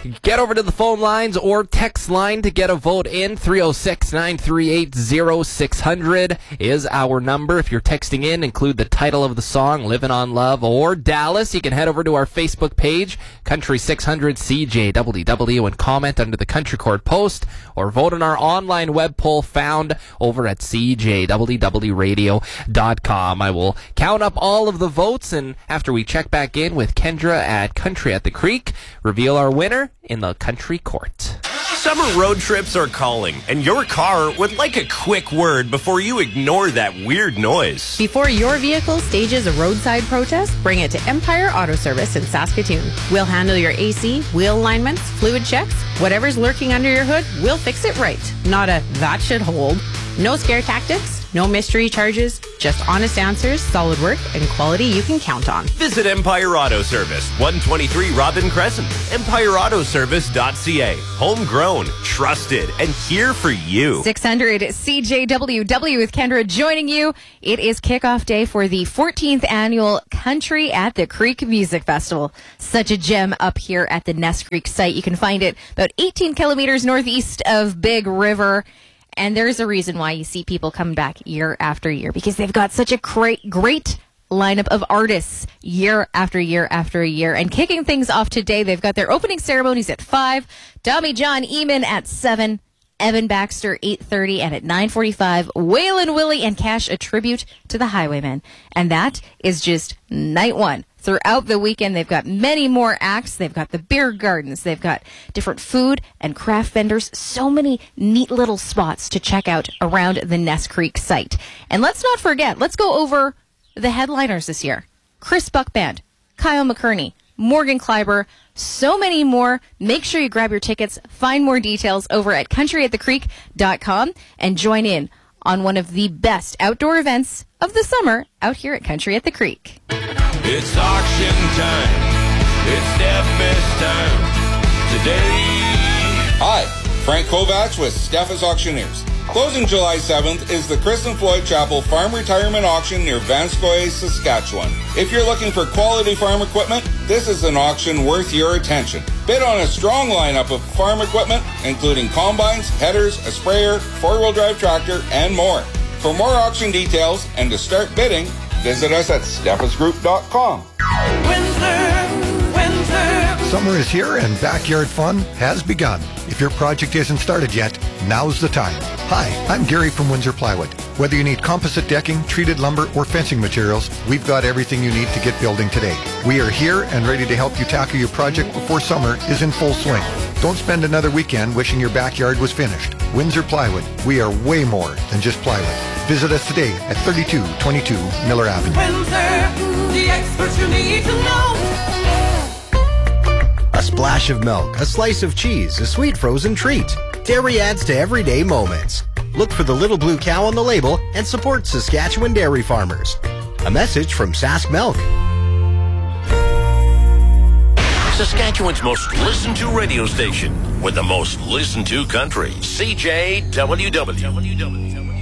Get over to the phone lines or text line to get a vote in. 306-938-0600 is our number. If you're texting in, include the title of the song, Living on Love or Dallas. You can head over to our Facebook page, Country 600 CJWW, and comment under the Country Court post, or vote on our online web poll found over at CJWWRadio.com. I will count up all of the votes, and after we check back in with Kendra at Country at the Creek, reveal our winner in the Country Court. Summer road trips are calling, and your car would like a quick word before you ignore that weird noise. Before your vehicle stages a roadside protest, bring it to Empire Auto Service in Saskatoon. We'll handle your AC, wheel alignments, fluid checks, whatever's lurking under your hood, we'll fix it right. Not a that should hold. No scare tactics, no mystery charges, just honest answers, solid work, and quality you can count on. Visit Empire Auto Service, 123 Robin Crescent, empireautoservice.ca. Homegrown, trusted, and here for you. 600 CJWW with Kendra joining you. It is kickoff day for the 14th annual Country at the Creek Music Festival. Such a gem up here at the Ness Creek site. You can find it about 18 kilometers northeast of Big River. And there's a reason why you see people coming back year after year, because they've got such a great lineup of artists year after year after year. And kicking things off today, they've got their opening ceremonies at 5, Tommy John Eamon at 7, Evan Baxter 8:30, and at 9:45, Waylon Willie and Cash, a tribute to the Highwaymen. And that is just night one. Throughout the weekend, they've got many more acts. They've got the beer gardens. They've got different food and craft vendors. So many neat little spots to check out around the Ness Creek site. And let's not forget, let's go over the headliners this year. Chris Buck Band, Kyle McKerney, Morgan Kleiber, so many more. Make sure you grab your tickets. Find more details over at countryatthecreek.com and join in on one of the best outdoor events of the summer out here at Country at the Creek. It's auction time. It's Steffes time today. Hi, Frank Kovacs with Steffes Auctioneers. Closing July 7th is the Kristen Floyd Chapel Farm Retirement Auction near Vanscoy, Saskatchewan. If you're looking for quality farm equipment, this is an auction worth your attention. Bid on a strong lineup of farm equipment, including combines, headers, a sprayer, four-wheel drive tractor, and more. For more auction details and to start bidding, visit us at steffesgroup.com. Summer is here and backyard fun has begun. If your project isn't started yet, now's the time. Hi, I'm Gary from Windsor Plywood. Whether you need composite decking, treated lumber, or fencing materials, we've got everything you need to get building today. We are here and ready to help you tackle your project before summer is in full swing. Don't spend another weekend wishing your backyard was finished. Windsor Plywood. We are way more than just plywood. Visit us today at 3222 Miller Avenue. Windsor, the experts you need to know. A splash of milk, a slice of cheese, a sweet frozen treat. Dairy adds to everyday moments. Look for the little blue cow on the label and support Saskatchewan dairy farmers. A message from Sask Milk. Saskatchewan's most listened to radio station with the most listened to country. CJWW.